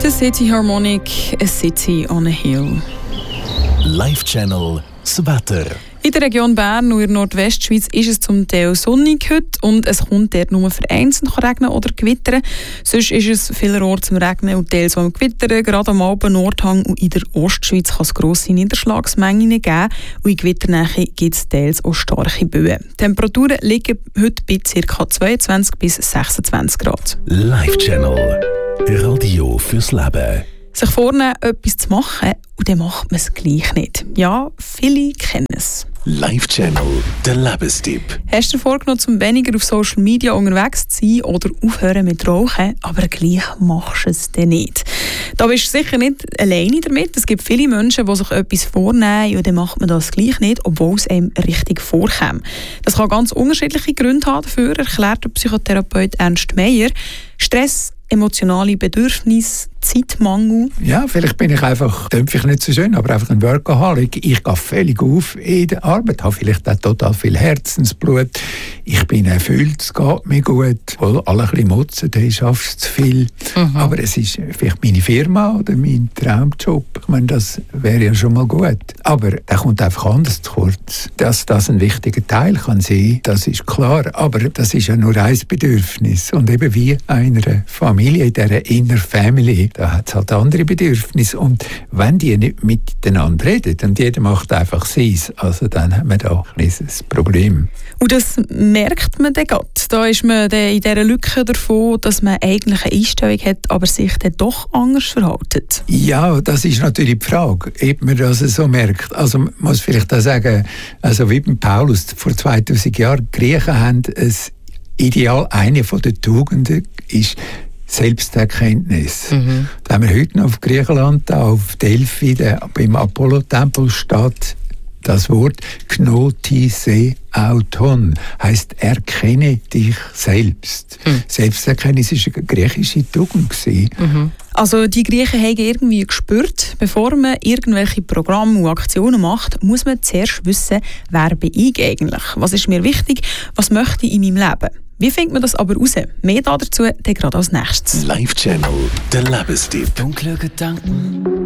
The City Harmonic, A City on a Hill. Live Channel, das Wetter. In der Region Bern und in der Nordwestschweiz ist es zum Teil sonnig heute und es kommt dort nur vereinzelt regnen oder gewittern. Sonst ist es vielerorts zum Regnen und teils am Gewittern. Gerade am Alpen, Nordhang und in der Ostschweiz kann es grosse Niederschlagsmengen geben und in Gewitternähe gibt es teils auch starke Böen. Die Temperaturen liegen heute bei ca. 22 bis 26 Grad. Live Channel, Radio fürs Leben. Sich vornehmen, etwas zu machen und dann macht man es gleich nicht. Ja, viele kennen es. Live Channel, der Lebenstipp. Hast du dir vorgenommen, zum weniger auf Social Media unterwegs zu sein oder aufhören mit Rauchen, aber gleich machst du es dann nicht? Da bist du sicher nicht alleine damit. Es gibt viele Menschen, die sich etwas vornehmen und dann macht man das gleich nicht, obwohl es einem richtig vorkommt. Das kann ganz unterschiedliche Gründe haben dafür, erklärt der Psychotherapeut Ernst Meier. Stress, emotionale Bedürfnisse, Zeitmangel. Ja, vielleicht bin ich einfach, dämpfe ich nicht so schön, aber einfach ein Workaholic. Ich gehe völlig auf in der Arbeit, habe vielleicht auch total viel Herzensblut. Ich bin erfüllt, es geht mir gut. Alle ein bisschen motzen, dann schaffst du zu viel. Aber es ist vielleicht meine Firma oder mein Traumjob. Ich meine, das wäre ja schon mal gut. Aber der kommt einfach anders zu kurz. Dass das ein wichtiger Teil kann sein, das ist klar. Aber das ist ja nur ein Bedürfnis. Und eben wie einer Familie, in dieser Inner Family, da hat es halt andere Bedürfnisse. Und wenn die nicht miteinander reden und jeder macht einfach seins, also dann haben wir da ein kleines Problem. Und das merkt man dann gerade. Da ist man dann in dieser Lücke davon, dass man eigentlich eine Einstellung hat, aber sich dann doch anders verhält. Ja, das ist natürlich die Frage, ob man das so merkt. Also man muss vielleicht auch sagen, also wie beim Paulus vor 2000 Jahren, die Griechen haben ein Ideal, eine der Tugenden ist Selbsterkenntnis. Da haben wir heute noch auf Griechenland, da auf Delphi, beim Apollo-Tempel steht das Wort Gnotise auton, heisst erkenne dich selbst. Selbsterkenntnis war eine griechische Tugend. Also die Griechen haben irgendwie gespürt, bevor man irgendwelche Programme und Aktionen macht, muss man zuerst wissen, wer bin ich eigentlich? Was ist mir wichtig? Was möchte ich in meinem Leben? Wie findet man das aber raus? Mehr dazu dann gerade als nächstes. Live Channel, der Lebenstipp. Dunkle Gedanken